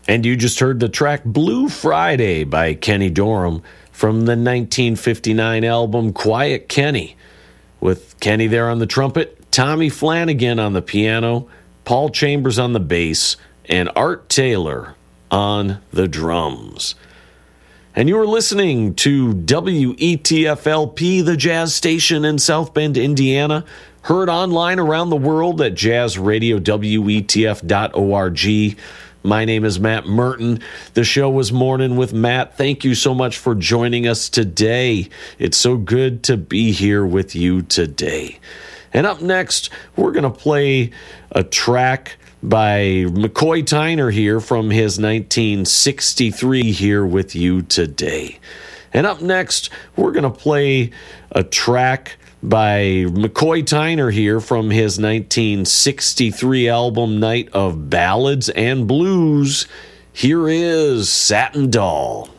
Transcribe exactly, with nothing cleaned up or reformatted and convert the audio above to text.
And you just heard the track Blue Friday by Kenny Dorham from the nineteen fifty-nine album Quiet Kenny, with Kenny there on the trumpet, Tommy Flanagan on the piano, Paul Chambers on the bass, and Art Taylor on the drums. And you were listening to W E T F L P, the jazz station in South Bend, Indiana, heard online around the world at jazz radio w e t f dot org. My name is Matt Merton. The show was Morning with Matt. Thank you so much for joining us today. It's so good to be here with you today. And up next, we're going to play a track by McCoy Tyner here from his nineteen sixty-three Here With You Today. And up next, we're going to play a track by McCoy Tyner here from his nineteen sixty-three album Night of Ballads and Blues. Here is Satin Doll.